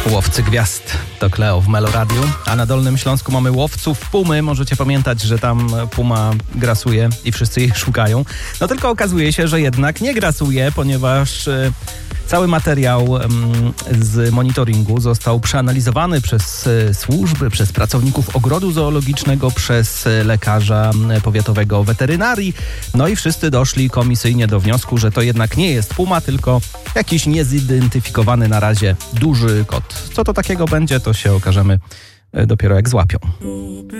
Łowcy gwiazd to Kleo w Meloradiu, a na Dolnym Śląsku mamy łowców pumy. Możecie pamiętać, że tam puma grasuje i wszyscy jej szukają. No tylko okazuje się, że jednak nie grasuje, ponieważ cały materiał z monitoringu został przeanalizowany przez służby, przez pracowników ogrodu zoologicznego, przez lekarza powiatowego weterynarii. No i wszyscy doszli komisyjnie do wniosku, że to jednak nie jest puma, tylko jakiś niezidentyfikowany na razie duży kot. Co to takiego będzie, to się okażemy dopiero jak złapią.